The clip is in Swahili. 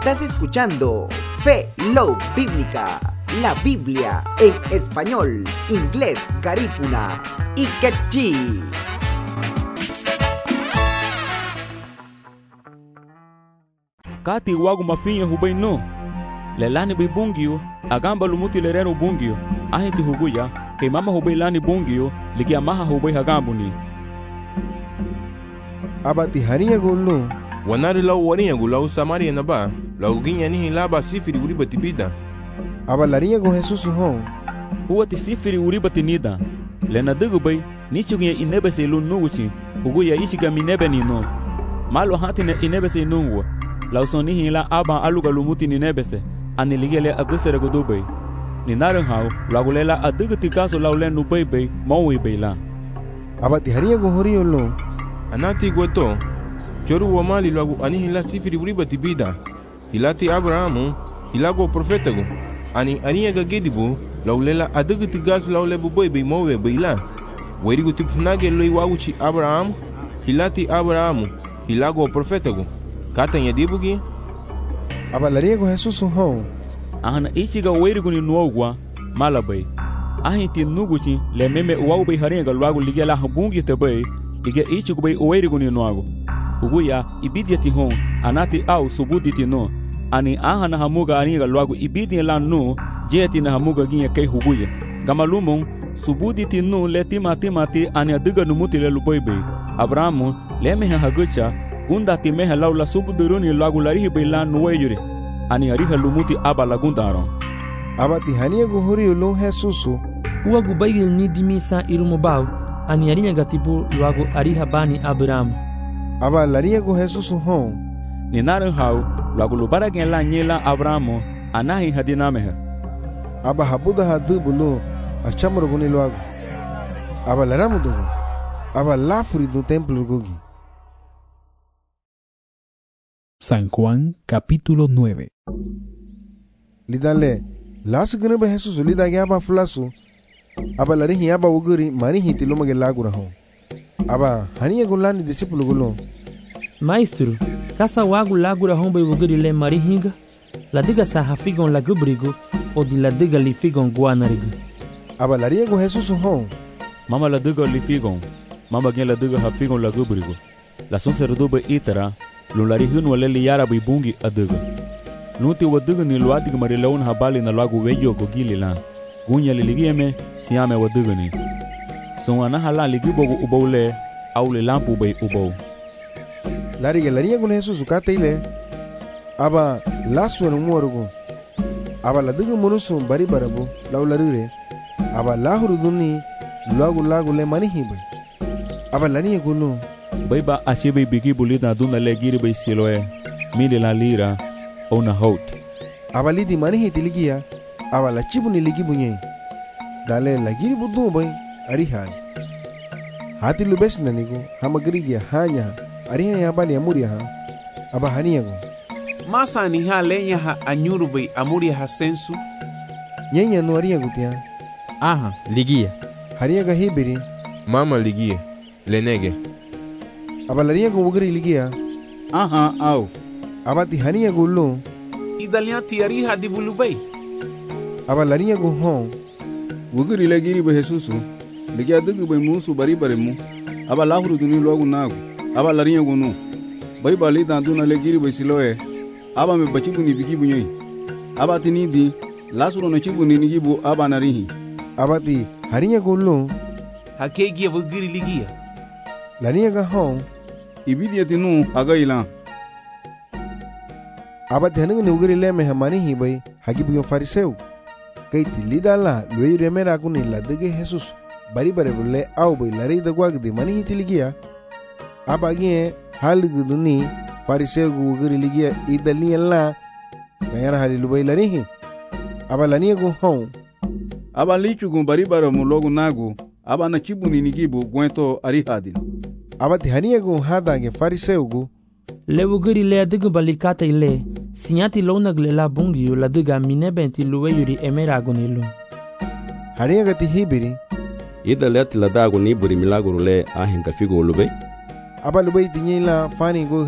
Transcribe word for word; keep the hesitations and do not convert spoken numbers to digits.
Estás escuchando Fe Love Bíblica, la Biblia en español, inglés, garífuna y quechí. Kati wagu mafinha hubei no. Lelani bi bungio, agamba lumuti lerero bungio. Ahenti huguya, ke mama hubei lani bungio, liki amaha hubei hagambuni. Abati hariya gulu. Wanari lau wariya gulau Samaria na ba, lau ginya nihi laba sifiri uriba tibida. Aba lariya go Jesus ho. Huwa ti sifiri uriba tinida. Lena dugu bai, nichugiya inebe se lu nuguchi, huguya ishika minebe ni no. Malo hatine inebe se nungwa. Lau sonihi la aba aluga lumuti ni nebese, aniligele agusere godubai. Ni narang hau, lagulela adugu tikaso laule nubai bai, maui bai la. Abati hariya go horiyo lo. Anati gweto, choru wa mali lagu anihi la sifiri uriba tibida. Hilati Abrahamu, hilago profetago. Ani aniya gagedibu, laulela adugu tikaso laule bubai bai maui bai la. Werigu tipfunage loi waguchi Abrahamu, hilati Abrahamu, hilago profetago. Kata nyadibugi? Aba lariya go Jesus ho. Ahana ichiga werigu ni nuogwa, malabai. Ahinti nuguchi le meme uwau bai haringa luagu ligia la habungi te bai, ligia ichigu bai werigu ni nuagu. Uguya ibidia ti hon, anati au subudi ti no. Ani ahana hamuga aringa luagu ibidia la no, jeti na hamuga ginya kei huguya. Gamalumong, subudi ti no le tima tima ti ani adiga numuti le lubai bai. Abrahamu, le meha hagucha, gunda ti meha laula subuduruni lagu larihi bailan nuweyuri ani ariha lumuti aba lagundaron. Abati haniya go horiyo lo Jesus. Uwa gubaigil ni dimisa irumubau ani arinya gatibu lagu ariha bani Abraham. Aba lariya go Jesus ho. Ni naran hau lagu lubara la nyela Abrahamu anahi hadinameha. Aba habuda hadu bulu achamro guni lagu. Aba laramu do. Aba lafuri do templo gogi. San Juan capítulo nueve. Lidale, las gunebe Jesus lidage aba flasu. Aba larihi aba uguri manihi tilumage lagura ho. Aba haniya gulani discípulo gulo. Maestro, kasa wagu lagura hombe uguri le marihinga. La diga sa hafigon la gubrigo o di la diga li figon guanarigo. Aba lariya go Jesus ho. Mama la diga li figon. Mama gen la diga hafigon la gubrigo. La son serdobe itara. Lulari hunu wale liyara bai bungi aduga. Nuti waduga ni luadiga marilaun habali na lagu weyo gogili la. Gunya liligiyeme siyame waduga ni. Son anahala ligibogu ubaule aule lampu bai ubau. Lariga lariya gule Jesus ukate ile. Aba lasu enu muarugo. Aba laduga murusu bari barabu lau larire. Aba lahuru duni luagu lagu le manihi bai. Aba lariya gulu. Baiba ashibi bigi bulida duna legiri bai siloe mili la lira ona hot. Abalidi manihi tiligia abala chibuni ligibunye dale lagiri budu bai arihan hati lubes nanigo hamagrigia hanya arihan ya bali amuria ha abahaniago masa ni ha lenya ha anyuru bai amuria ha sensu nyenya no ariago tia aha ligia hariaga hibiri Mama ligia lenege. Abalaria go ugri ligia. Aha, au. Abati hania go lo. Idalia tiari hadi bulubai. Abalaria go ho. Ugri legiri be Jesus. Ligia dugu be musu bari bare mu. Aba lahuru duni logu nagu. Aba laria go no. Bai bali dan duna legiri be siloe. Aba me bachibu ni bigibu nyoi. Aba tinidi lasuro na chibu ni nigibu aba narihi. Abati hania go lo. Hakegi ugri ligia. Lania ga ho. Ibidia tinu agaila. Abati hanu ni ugri le me hamani hi bai hagibu yo fariseu. Kaiti lidala luei remera kuni la dege Jesus bari bare bulle au bai lari da gwag de mani hitiligia. Abagi haligu duni fariseu gu ugri ligia idali la gayara halilu bai lari hi. Abalania go ho. Aba lichu gu bari bare mu logu nagu. Aba na chibu ni nigibu gwento arihadin. Abati hania go hada ge fariseu gu. Le uguri le adigu balikata ile. Sinyati lonag le la bungi la diga minebenti luweyuri emeragonilu. Hania gati hibiri. Ida le ati la dago ni buri milagro le ahin ka figo lube. Aba lube tinye la fani go